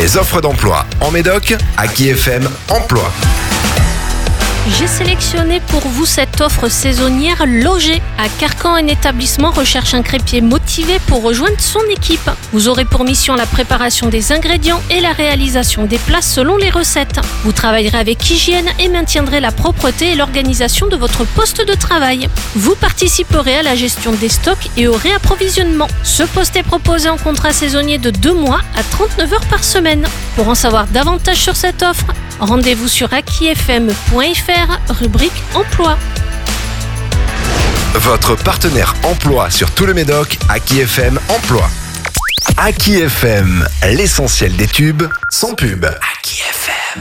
Les offres d'emploi en Médoc, Aki FM Emploi. J'ai sélectionné pour vous cette offre saisonnière logée. À Carcan, un établissement recherche un crépier motivé pour rejoindre son équipe. Vous aurez pour mission la préparation des ingrédients et la réalisation des plats selon les recettes. Vous travaillerez avec hygiène et maintiendrez la propreté et l'organisation de votre poste de travail. Vous participerez à la gestion des stocks et au réapprovisionnement. Ce poste est proposé en contrat saisonnier de 2 mois à 39 heures par semaine. Pour en savoir davantage sur cette offre, rendez-vous sur akifm.fr, rubrique emploi. Votre partenaire emploi sur tout le Médoc, Aki FM Emploi. Aki FM, l'essentiel des tubes sans pub. Aki FM.